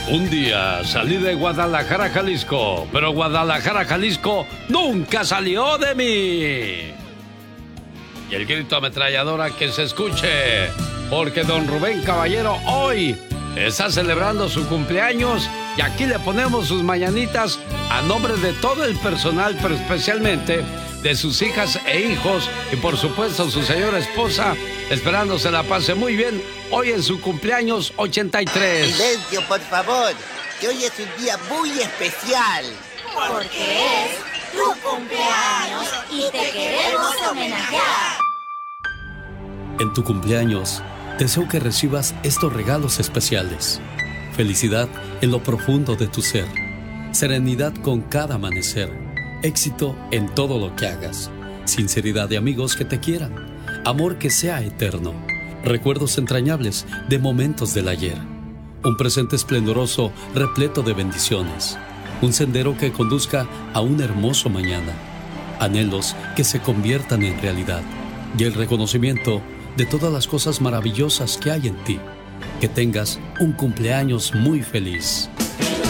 Un día salí de Guadalajara, Jalisco, pero Guadalajara, Jalisco nunca salió de mí. Y el grito ametralladora que se escuche, porque don Rubén Caballero hoy está celebrando su cumpleaños y aquí le ponemos sus mañanitas a nombre de todo el personal, pero especialmente de sus hijas e hijos y por supuesto su señora esposa, esperando se la pase muy bien hoy en su cumpleaños 83. Silencio, por favor, que hoy es un día muy especial. Porque es tu cumpleaños y te queremos homenajear. En tu cumpleaños, deseo que recibas estos regalos especiales. Felicidad en lo profundo de tu ser. Serenidad con cada amanecer. Éxito en todo lo que hagas. Sinceridad de amigos que te quieran. Amor que sea eterno. Recuerdos entrañables de momentos del ayer. Un presente esplendoroso repleto de bendiciones. Un sendero que conduzca a un hermoso mañana. Anhelos que se conviertan en realidad. Y el reconocimiento de todas las cosas maravillosas que hay en ti. Que tengas un cumpleaños muy feliz.